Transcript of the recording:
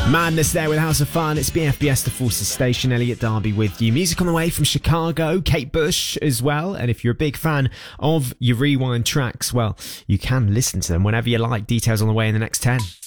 Madness there with House of Fun. It's BFBS The Forces Station. Elliot Darby with you. Music on the way from Chicago, Kate Bush as well. And if you're a big fan of your Rewind tracks, well, you can listen to them whenever you like. Details on the way in the next 10.